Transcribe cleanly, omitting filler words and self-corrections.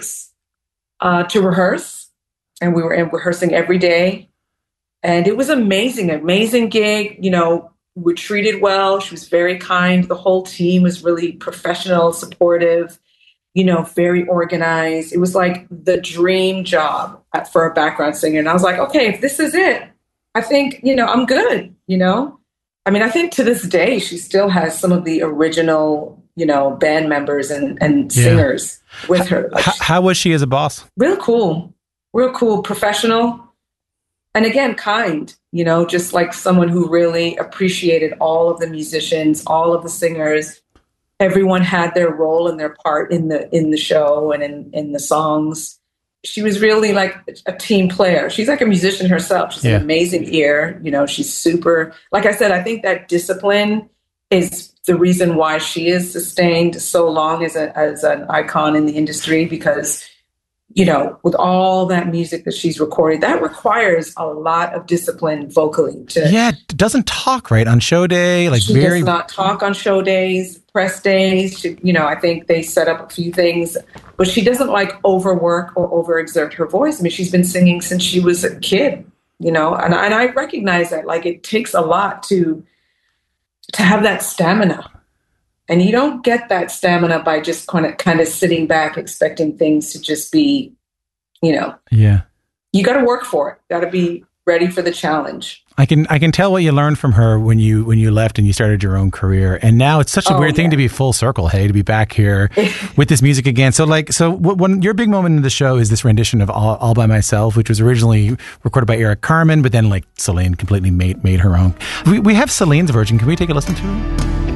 weeks to rehearse, and we were rehearsing every day. And it was amazing gig. You know, we were treated well. She was very kind. The whole team was really professional, supportive, you know, very organized. It was like the dream job for a background singer. And I was like, okay, if this is it, I think, you know, I'm good, you know? I mean, I think to this day, she still has some of the original, you know, band members and singers with her. Like, how was she as a boss? Real cool, professional. And again, kind, you know, just like someone who really appreciated all of the musicians, all of the singers. Everyone had their role and their part in the show and in the songs. She was really like a team player. She's like a musician herself. She's an amazing ear. You know, she's super, like I said, I think that discipline is the reason why she is sustained so long as an icon in the industry, because, you know, with all that music that she's recorded, that requires a lot of discipline vocally. Doesn't talk right on show day. Like she does not talk on show days, press days. She, you know, I think they set up a few things, but she doesn't like overwork or overexert her voice. I mean, she's been singing since she was a kid, you know, and I recognize that, like, it takes a lot to have that stamina. And you don't get that stamina by just kind of sitting back expecting things to just be, you know. Yeah. You got to work for it. Got to be ready for the challenge. I can tell what you learned from her when you left and you started your own career. And now it's such a weird thing to be full circle, hey, to be back here with this music again. So when your big moment in the show is this rendition of All By Myself, which was originally recorded by Eric Carmen, but then like Celine completely made her own. We have Celine's version. Can we take a listen to it?